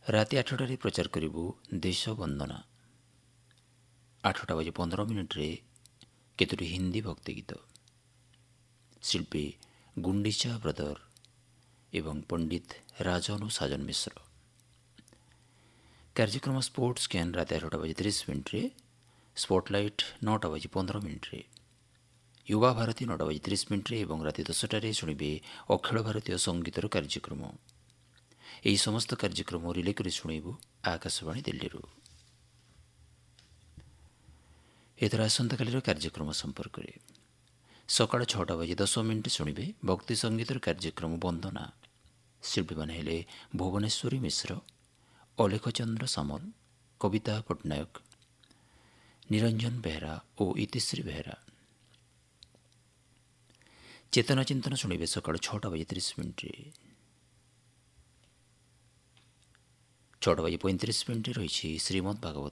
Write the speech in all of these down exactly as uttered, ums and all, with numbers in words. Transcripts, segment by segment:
ରାତି ଆଠଟାରେ ପ୍ରଚାର କରିବୁ ଦେଶ ବନ୍ଦନା। ଆଠଟା ବାଜି ପନ୍ଦର ମିନିଟ୍ରେ କେତୋଟି ହିନ୍ଦୀ ଭକ୍ତି ଗୀତ। ଶିଳ୍ପୀ ଗୁଣ୍ଡିଚା ବ୍ରଦର ଏବଂ ପଣ୍ଡିତ ରାଜନ ଓ ସାଜନ ମିଶ୍ର। କାର୍ଯ୍ୟକ୍ରମ ସ୍ପୋର୍ଟସ୍ ସ୍କାନ୍ ରାତି ଆଠଟା ବାଜି ତିରିଶ ମିନିଟ୍ରେ, ସ୍ପଟଲାଇଟ୍ ନଅଟା ବାଜି ପନ୍ଦର ମିନିଟ୍ରେ, ୟୁବା ଭାରତୀ ନଅଟା ବାଜି ତିରିଶ ମିନିଟ୍ରେ ଏବଂ ରାତି ଦଶଟାରେ ଶୁଣିବେ ଅଖିଳ ଭାରତୀୟ ସଙ୍ଗୀତର କାର୍ଯ୍ୟକ୍ରମ। ଏହି ସମସ୍ତ କାର୍ଯ୍ୟକ୍ରମ ରିଲେ କରି ଶୁଣିବୁ ଆକାଶବାଣୀ ଦିଲ୍ଲୀରୁ। ଏଥର ଆସନ୍ତାକାଲିର କାର୍ଯ୍ୟକ୍ରମ ସମ୍ପର୍କରେ ସକାଳ ଛଅଟା ବାଜି ଦଶ ମିନିଟ୍ ଶୁଣିବେ ଭକ୍ତି ସଙ୍ଗୀତର କାର୍ଯ୍ୟକ୍ରମ ବନ୍ଦନା। ଶିଳ୍ପୀମାନେ ହେଲେ ଭୁବନେଶ୍ୱରୀ ମିଶ୍ର, ଅଲେଖ ଚନ୍ଦ୍ର ସାମଲ, କବିତା ପଟ୍ଟନାୟକ, ନିରଞ୍ଜନ ବେହେରା ଓ ଇତିଶ୍ରୀ ବେହେରା। ଚେତନା ଚିନ୍ତନ ଶୁଣିବେ ସକାଳ ଛଅଟା ବାଜି ତିରିଶ ମିନିଟ୍ରେ। ଛଅଟା ବାଜି ପଇଁତିରିଶ ମିନିଟ୍ରେ ରହିଛି ଶ୍ରୀମଦ୍ ଭାଗବତ।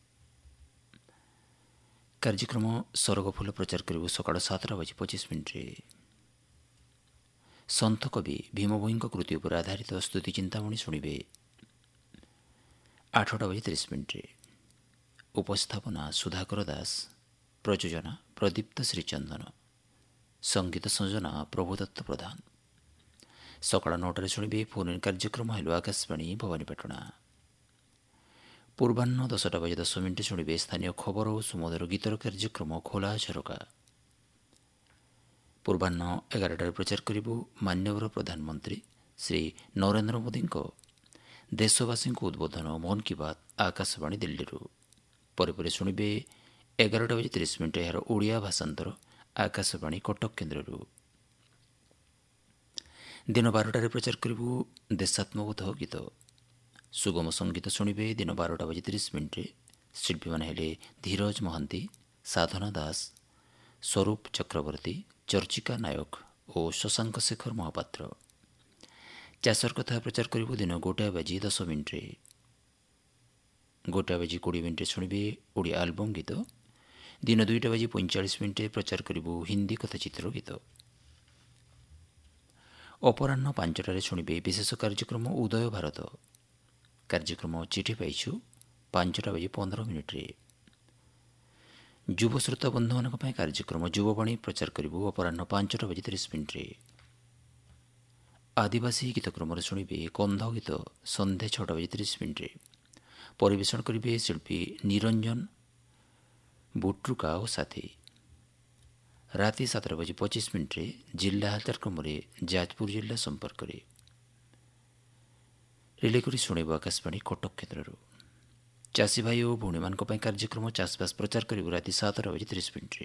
କାର୍ଯ୍ୟକ୍ରମ ସରଗ ଫୁଲ ପ୍ରଚାର କରିବୁ ସକାଳ ସାତଟା ବାଜି ପଚିଶ ମିନିଟ୍ରେ। ସନ୍ଥ କବି ଭୀମଭୋଇଙ୍କ କୃତି ଉପରେ ଆଧାରିତ ସ୍ତୁତି ଚିନ୍ତାମଣି ଶୁଣିବେ ଆଠଟା ବାଜି ତିରିଶ ମିନିଟ୍ରେ। ଉପସ୍ଥାପନା ସୁଧାକର ଦାସ, ପ୍ରଯୋଜନା ପ୍ରଦୀପ୍ତ ଶ୍ରୀଚନ୍ଦନ, ସଙ୍ଗୀତ ସଂଯୋଜନା ପ୍ରଭୁଦତ୍ତ ପ୍ରଧାନ। ସକାଳ ନଅଟାରେ ଶୁଣିବେ ଫୋନ୍ ଇନ୍ କାର୍ଯ୍ୟକ୍ରମ ହେଲୁ ଆକାଶବାଣୀ ଭବାନୀପାଟଣା। ପୂର୍ବାହ୍ନ ଦଶଟା ବାଜି ଦଶ ମିନିଟ୍ ଶୁଣିବେ ସ୍ଥାନୀୟ ଖବର ଓ ସୁମଧୁର ଗୀତର କାର୍ଯ୍ୟକ୍ରମ ଖୋଲା ଝରକା। ପୂର୍ବାହ୍ନ ଏଗାରଟାରେ ପ୍ରଚାର କରିବୁ ମାନ୍ୟବର ପ୍ରଧାନମନ୍ତ୍ରୀ ଶ୍ରୀ ନରେନ୍ଦ୍ର ମୋଦିଙ୍କ ଦେଶବାସୀଙ୍କୁ ଉଦ୍ବୋଧନ ମନ୍ କି ବାତ୍ ଆକାଶବାଣୀ ଦିଲ୍ଲୀରୁ। ପରେ ପରେ ଶୁଣିବେ ଏଗାରଟା ବାଜି ତିରିଶ ମିନିଟ୍ ଏହାର ଓଡ଼ିଆ ଭାଷାନ୍ତର ଆକାଶବାଣୀ କଟକ କେନ୍ଦ୍ରରୁ। ଦିନ ବାରଟାରେ ପ୍ରଚାର କରିବୁ ଦେଶାତ୍ମବୋଧ ଗୀତ। ସୁଗମ ସଙ୍ଗୀତ ଶୁଣିବେ ଦିନ ବାରଟା ବାଜି ତିରିଶ ମିନିଟ୍ରେ। ଶିଳ୍ପୀମାନେ ହେଲେ ଧୀରଜ ମହାନ୍ତି, ସାଧନା ଦାସ, ସ୍ୱରୂପ ଚକ୍ରବର୍ତ୍ତୀ, ଚର୍ଚ୍ଚିକା ନାୟକ ଓ ଶଶାଙ୍କ ଶେଖର ମହାପାତ୍ର। ଚାଷର କଥା ପ୍ରଚାର କରିବୁ ଦିନ ଗୋଟାଏ ବାଜି ଦଶ ମିନିଟ୍ରେ। ଗୋଟାଏ ବାଜି କୋଡ଼ିଏ ମିନିଟ୍ରେ ଶୁଣିବେ ଓଡ଼ିଆ ଆଲବମ୍ ଗୀତ। ଦିନ ଦୁଇଟା ବାଜି ପଇଁଚାଳିଶ ମିନିଟ୍ରେ ପ୍ରଚାର କରିବୁ ହିନ୍ଦୀ କଥାଚିତ୍ର ଗୀତ। ଅପରାହ୍ନ ପାଞ୍ଚଟାରେ ଶୁଣିବେ ବିଶେଷ କାର୍ଯ୍ୟକ୍ରମ ଉଦୟ ଭାରତ। କାର୍ଯ୍ୟକ୍ରମ ଚିଠି ପାଇଛୁ ପାଞ୍ଚଟା ବାଜି ପନ୍ଦର ମିନିଟ୍ରେ। ଯୁବ ଶ୍ରୋତା ବନ୍ଧୁମାନଙ୍କ ପାଇଁ କାର୍ଯ୍ୟକ୍ରମ ଯୁବବାଣୀ ପ୍ରଚାର କରିବୁ ଅପରାହ୍ନ ପାଞ୍ଚଟା ବାଜି ତିରିଶ ମିନିଟ୍ରେ। ଆଦିବାସୀ ଗୀତକ୍ରମରେ ଶୁଣିବେ କନ୍ଧ ଗୀତ ସନ୍ଧ୍ୟା ଛଅଟା ବାଜି ତିରିଶ ମିନିଟ୍ରେ। ପରିବେଷଣ କରିବେ ଶିଳ୍ପୀ ନିରଞ୍ଜନ ବୁଟ୍ରୁକା ଓ ସାଥୀ। ରାତି ସାତଟା ବାଜି ପଚିଶ ମିନିଟ୍ରେ ଜିଲ୍ଲା ହାଲଚାଲ କ୍ରମରେ ଯାଜପୁର ଜିଲ୍ଲା ସମ୍ପର୍କରେ ରିଲେ କରି ଶୁଣିବୁ ଆକାଶବାଣୀ କଟକ କେନ୍ଦ୍ରରୁ। ଚାଷୀ ଭାଇ ଓ ଭଉଣୀମାନଙ୍କ ପାଇଁ କାର୍ଯ୍ୟକ୍ରମ ଚାଷବାସ ପ୍ରଚାର କରିବୁ ରାତି ସାତଟା ବାଜି ତିରିଶ ମିନିଟ୍ରେ।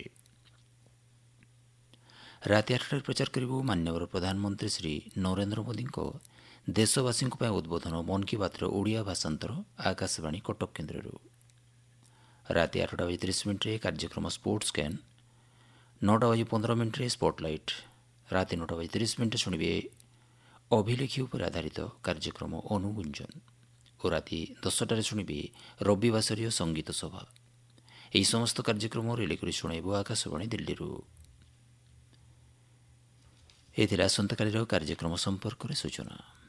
ରାତି ଆଠଟାରେ ପ୍ରଚାର କରିବୁ ମାନ୍ୟବର ପ୍ରଧାନମନ୍ତ୍ରୀ ଶ୍ରୀ ନରେନ୍ଦ୍ର ମୋଦିଙ୍କ ଦେଶବାସୀଙ୍କ ପାଇଁ ଉଦ୍ବୋଧନ ମନ୍ କି ବାତ୍ର ଓଡ଼ିଆ ଭାଷାନ୍ତର ଆକାଶବାଣୀ କଟକ କେନ୍ଦ୍ରରୁ। ରାତି ଆଠଟା ବାଜି ତିରିଶ ମିନିଟ୍ରେ କାର୍ଯ୍ୟକ୍ରମ ସ୍ପୋର୍ଟସ୍ ସ୍କାନ୍। ନଅଟା ବାଜି ପନ୍ଦର ମିନିଟ୍ରେ ସ୍ପଟଲାଇଟ୍। ରାତି ନଅଟା ବାଜି ତିରିଶ ମିନିଟ୍ ଶୁଣିବେ ଅଭିଲେଖୀ ଉପରେ ଆଧାରିତ କାର୍ଯ୍ୟକ୍ରମ ଅନୁଗୁଞ୍ଜନ ଓ ରାତି ଦଶଟାରେ ଶୁଣିବେ ରବିବାସରୀୟ ସଙ୍ଗୀତ ସଭା। ଏହି ସମସ୍ତ କାର୍ଯ୍ୟକ୍ରମ ରିଲେ କରି ଶୁଣାଇବୁ ଆକାଶବାଣୀ ଦିଲ୍ଲୀରୁ। ଏଥିରେ ଆସନ୍ତାକାଲିର କାର୍ଯ୍ୟକ୍ରମ ସମ୍ପର୍କରେ ସୂଚନା।